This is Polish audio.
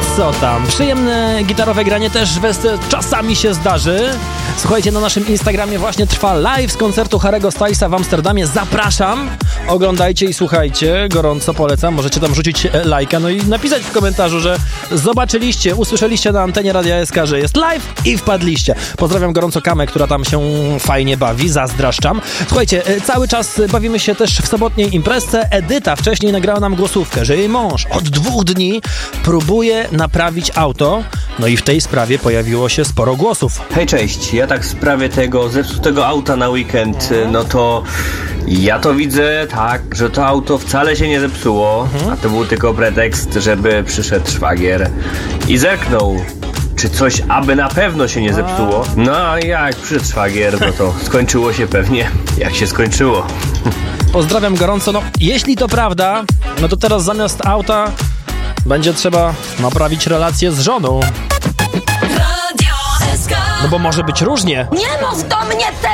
Co tam? Przyjemne gitarowe granie też czasami się zdarzy. Słuchajcie, na naszym Instagramie właśnie trwa live z koncertu Harry'ego Stylesa w Amsterdamie. Zapraszam, oglądajcie i słuchajcie. Gorąco polecam. Możecie tam rzucić lajka, no i napisać w komentarzu, że zobaczyliście, usłyszeliście na antenie Radia SK, że jest live i wpadliście. Pozdrawiam gorąco Kamę, która tam się fajnie bawi. Zazdraszczam. Słuchajcie, cały czas bawimy się też w sobotniej imprezce. Edyta wcześniej nagrała nam głosówkę, że jej mąż od 2 dni próbuje naprawić auto. No i w tej sprawie pojawiło się sporo głosów. Hej, cześć. Ja tak w sprawie tego zepsutego auta na weekend, no to ja to widzę tak, że to auto wcale się nie zepsuło, a to był tylko pretekst, żeby przyszedł szwagier i zerknął, czy coś aby na pewno się nie zepsuło. No a jak przyszedł szwagier, no to skończyło się pewnie jak się skończyło. Pozdrawiam gorąco. No, jeśli to prawda, no to teraz zamiast auta będzie trzeba naprawić relację z żoną. No bo może być różnie. Nie mów do mnie